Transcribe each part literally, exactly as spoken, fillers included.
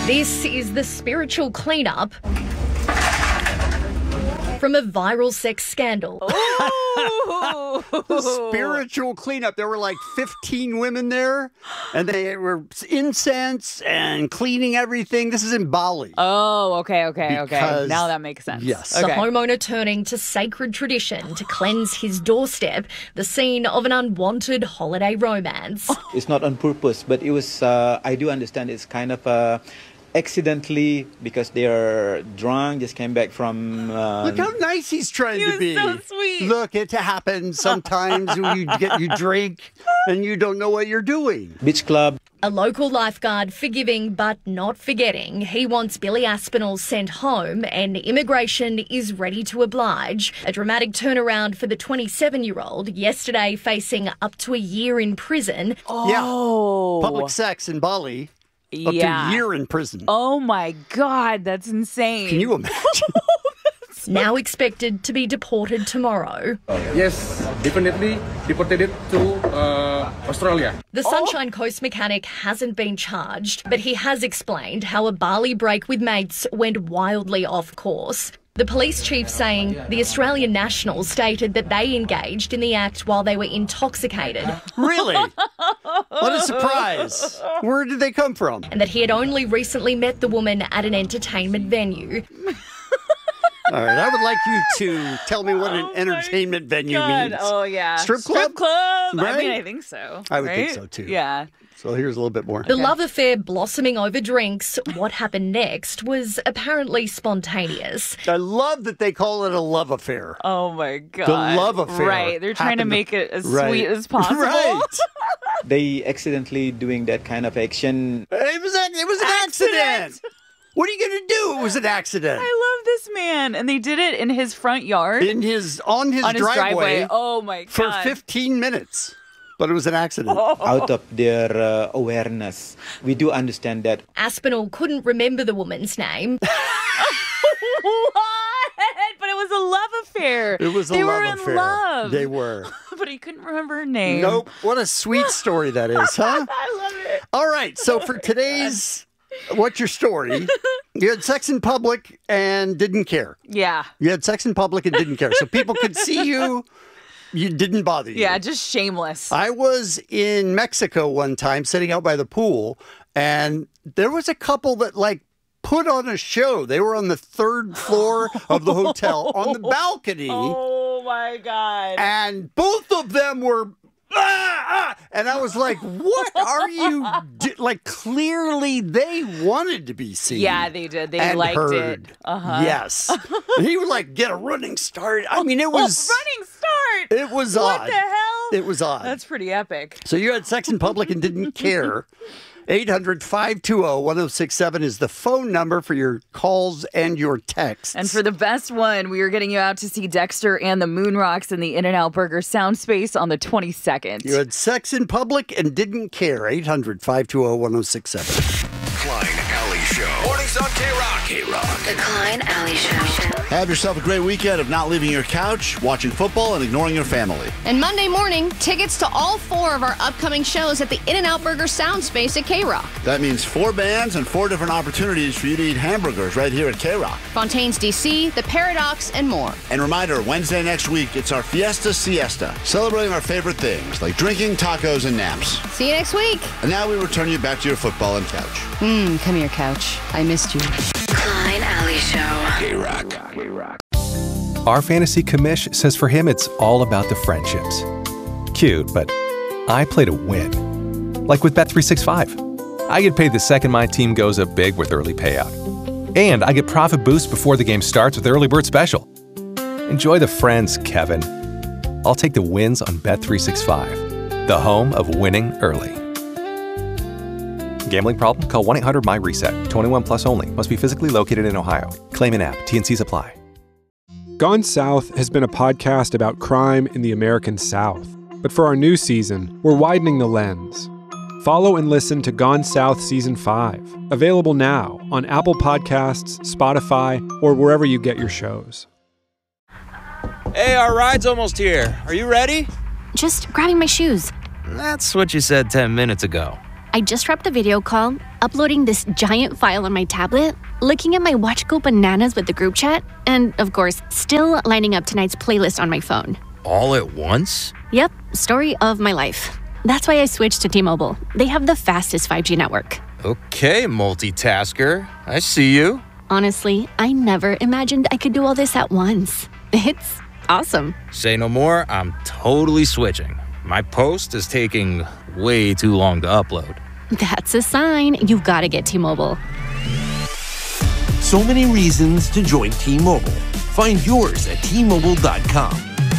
This is the spiritual cleanup from a viral sex scandal. The spiritual cleanup. There were like fifteen women there, and they were incense and cleaning everything. This is in Bali. Oh, okay, okay, okay. Because- Now that makes sense. Yes. The Okay. homeowner turning to sacred tradition to cleanse his doorstep, the scene of an unwanted holiday romance. It's not on purpose, but it was, uh, I do understand it's kind of uh, accidentally because they are drunk, just came back from... Uh, Look how nice he's trying He to was be. so sweet. Look, it happens sometimes when you get you drink and you don't know what you're doing. beach club. A local lifeguard forgiving but not forgetting. He wants Billy Aspinall sent home and immigration is ready to oblige. A dramatic turnaround for the twenty-seven-year-old, yesterday facing up to a year in prison. Oh. Yeah. Public sex in Bali, up Yeah. to a year in prison. Oh my God, that's insane. Can you imagine? Now expected to be deported tomorrow. Yes, definitely deported to uh, Australia. The Sunshine Coast mechanic hasn't been charged, but he has explained how a Bali break with mates went wildly off course. The police chief saying the Australian national stated that they engaged in the act while they were intoxicated Really? What a surprise. Where did they come from? and that he had only recently met the woman at an entertainment venue. All right, I would like you to tell me what an entertainment venue God. means. Oh, yeah. Strip club? Strip club? I Right? mean, I think so. I would think right? so, too. Yeah. So here's a little bit more. The love affair blossoming over drinks. What happened next was apparently spontaneous. I love that they call it a love affair. Oh my God. The love affair. Right. They're trying to happened make it as Right. sweet as possible. Right. They accidentally doing that kind of action. It was, a, it was an accident. Accident. What are you going to do? It was an accident. I love this man. And they did it in his front yard. In his, on his on his driveway, driveway. Oh my God. for fifteen minutes. But it was an accident. Out of their uh, awareness. We do understand that. Aspinall couldn't remember the woman's name. What? But it was a love affair. It was a they love were affair. in love. They were. But he couldn't remember her name. Nope. What a sweet story that is, huh? I love it. All right. So for today's What's Your Story? You had sex in public and didn't care. Yeah. You had sex in public and didn't care. So people could see you. You didn't bother you. Yeah, just shameless. I was in Mexico one time sitting out by the pool, and there was a couple that like put on a show. They were on the third floor of the hotel on the balcony, Oh my God. and both of them were. Ah, ah, and I was like, what are you do-? Like, clearly they wanted to be seen. Yeah, they did. They and liked heard. it. Uh-huh. Yes. And he would like get a running start. I mean, it was. Oh, running start. It was what odd. the hell? It was odd. That's pretty epic. So you had sex in public and didn't care. eight hundred, five two zero, one zero six seven is the phone number for your calls and your texts. And for the best one, we are getting you out to see Dexter and the Moonrocks in the In-N-Out Burger Sound Space on the twenty-second. You had sex in public and didn't care. eight hundred, five two zero, one zero six seven. Klein Alley Show. Mornings on K-Rock. K-Rock. The Klein Alley Show. Have yourself a great weekend of not leaving your couch, watching football, and ignoring your family. And Monday morning, tickets to all four of our upcoming shows at the In-N-Out Burger Sound Space at K-Rock. That means four bands and four different opportunities for you to eat hamburgers right here at K-Rock. Fontaine's D C, The Paradox, and more. And reminder, Wednesday next week, it's our Fiesta Siesta, celebrating our favorite things like drinking, tacos, and naps. See you next week. And now we return you back to your football and couch. Mmm, come here, couch. I missed you. Klein Alley Show. K-Rock. K-Rock. Our fantasy commish says for him it's all about the friendships. Cute, but I play to win. Like with Bet three sixty-five. I get paid the second my team goes up big with early payout. And I get profit boost before the game starts with Early Bird Special. Enjoy the friends, Kevin. I'll take the wins on Bet three sixty-five, the home of winning early. Gambling problem? Call one eight hundred M Y RESET. twenty-one plus only. Must be physically located in Ohio. Claim in app. T N Cs apply. Gone South has been a podcast about crime in the American South. But for our new season, we're widening the lens. Follow and listen to Gone South Season five, available now on Apple Podcasts, Spotify, or wherever you get your shows. Hey, our ride's almost here. Are you ready? Just grabbing my shoes. That's what you said ten minutes ago. I just wrapped a video call, uploading this giant file on my tablet, looking at my watch go bananas with the group chat, and, of course, still lining up tonight's playlist on my phone. All at once? Yep, story of my life. That's why I switched to T-Mobile. They have the fastest five G network. Okay, multitasker. I see you. Honestly, I never imagined I could do all this at once. It's awesome. Say no more, I'm totally switching. My post is taking way too long to upload. That's a sign you've got to get T-Mobile. So many reasons to join T-Mobile. Find yours at T Mobile dot com.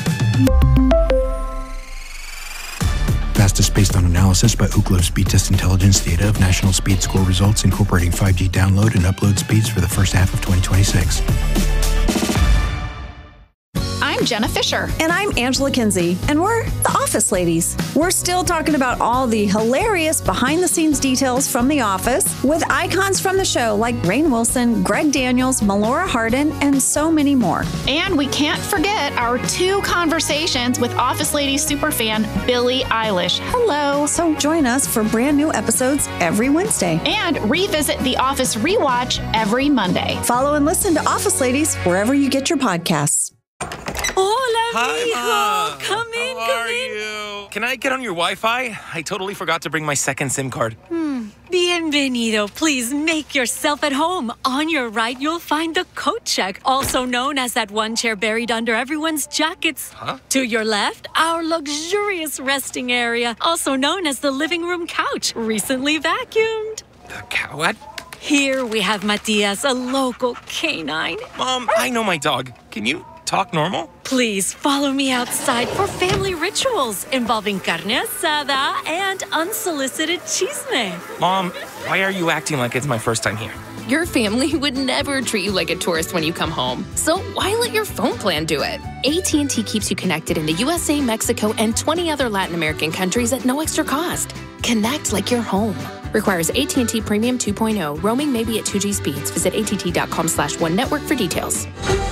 Fastest based on analysis by Ookla Speed Test Intelligence data of national speed score results incorporating five G download and upload speeds for the first half of twenty twenty-six. I'm Jenna Fisher. And I'm Angela Kinsey. And we're the Office Ladies. We're still talking about all the hilarious behind-the-scenes details from The Office with icons from the show like Rainn Wilson, Greg Daniels, Melora Hardin, and so many more. And we can't forget our two conversations with Office Ladies superfan Billie Eilish. Hello. So join us for brand new episodes every Wednesday. And revisit The Office Rewatch every Monday. Follow and listen to Office Ladies wherever you get your podcasts. Hola, Hi, mijo. Ma. Come in, How come are in. you? Can I get on your Wi-Fi? I totally forgot to bring my second SIM card. Hmm. Bienvenido. Please make yourself at home. On your right, you'll find the coat check, also known as that one chair buried under everyone's jackets. Huh? To your left, our luxurious resting area, also known as the living room couch, recently vacuumed. The cow? What? Here we have Matias, a local canine. Mom, I know my dog. Can you talk normal? Please follow me outside for family rituals involving carne asada and unsolicited chisme. Mom, why are you acting like it's my first time here? Your family would never treat you like a tourist when you come home. So why let your phone plan do it? A T and T keeps you connected in the U S A, Mexico, and twenty other Latin American countries at no extra cost. Connect like you're home. Requires A T and T Premium two point oh. Roaming may be at two G speeds. Visit A T T dot com slash one network for details.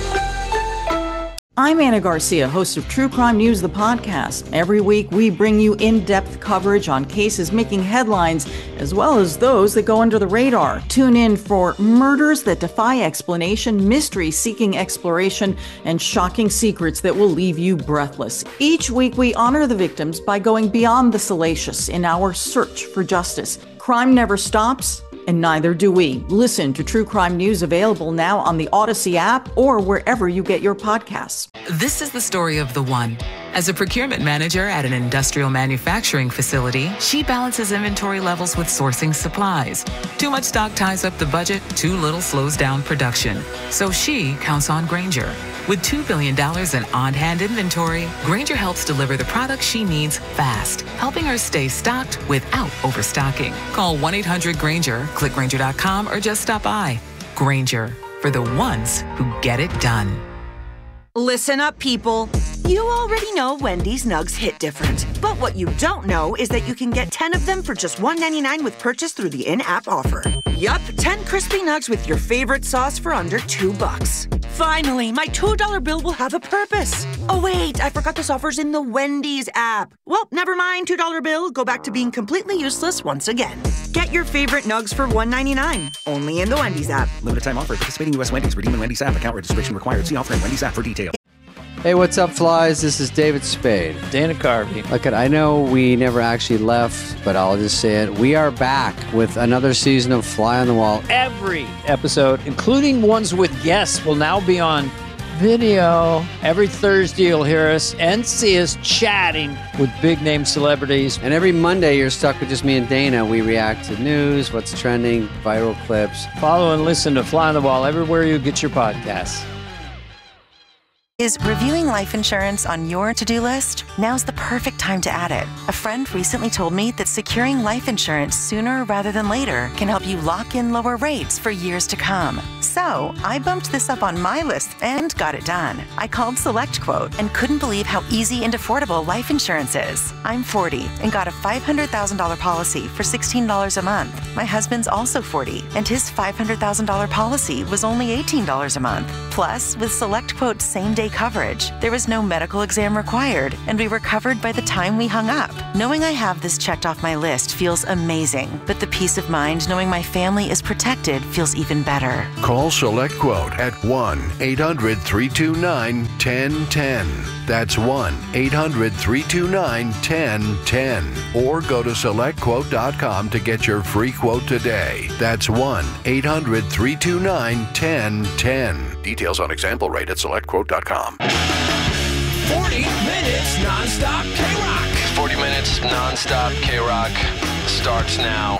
I'm Anna Garcia, host of True Crime News, the podcast. Every week, we bring you in-depth coverage on cases making headlines, as well as those that go under the radar. Tune in for murders that defy explanation, mysteries seeking exploration, and shocking secrets that will leave you breathless. Each week, we honor the victims by going beyond the salacious in our search for justice. Crime never stops, and neither do we. Listen to True Crime News, available now on the Odyssey app or wherever you get your podcasts. This is the story of the one. As a procurement manager at an industrial manufacturing facility, she balances inventory levels with sourcing supplies. Too much stock ties up the budget, too little slows down production. So she counts on Grainger. With two billion dollars in on-hand inventory, Grainger helps deliver the products she needs fast, helping her stay stocked without overstocking. Call one eight hundred Grainger, click Grainger dot com, or just stop by. Grainger, for the ones who get it done. Listen up, people. You already know Wendy's nugs hit different. But what you don't know is that you can get ten of them for just one ninety-nine with purchase through the in-app offer. Yup, ten crispy nugs with your favorite sauce for under two bucks. Finally, my two dollar bill will have a purpose. Oh wait, I forgot this offer's in the Wendy's app. Well, never mind, two dollar bill. Go back to being completely useless once again. Get your favorite nugs for one ninety-nine. Only in the Wendy's app. Limited time offer. Participating U S Wendy's. Redeem in Wendy's app. Account registration required. See offer in Wendy's app for details. Hey, what's up, flies? This is David Spade. Dana Carvey. Look, I know we never actually left, but I'll just say it. We are back with another season of Fly on the Wall. Every episode, including ones with guests, will now be on video. Every Thursday, you'll hear us and see us chatting with big-name celebrities. And every Monday, you're stuck with just me and Dana. We react to news, what's trending, viral clips. Follow and listen to Fly on the Wall everywhere you get your podcasts. Is reviewing life insurance on your to-do list? Now's the perfect time to add it. A friend recently told me that securing life insurance sooner rather than later can help you lock in lower rates for years to come. So I bumped this up on my list and got it done. I called SelectQuote and couldn't believe how easy and affordable life insurance is. I'm forty and got a five hundred thousand dollars policy for sixteen dollars a month. My husband's also forty, and his five hundred thousand dollars policy was only eighteen dollars a month. Plus, with SelectQuote's same-day coverage, there was no medical exam required, and we were covered by the time we hung up. Knowing I have this checked off my list feels amazing, but the peace of mind knowing my family is protected feels even better. Call SelectQuote at one eight hundred three two nine one zero one zero. That's one eight hundred three two nine one zero one zero. Or go to select quote dot com to get your free quote today. That's one eight hundred three two nine one zero one zero. Details on example rate at select quote dot com. forty minutes nonstop K-Rock. forty minutes nonstop K-Rock starts now.